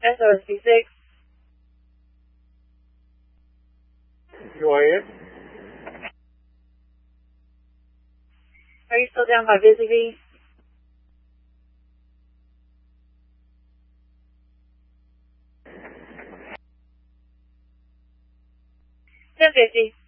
SRC6. Go ahead. Are you still down by Busy Bee? $10.50.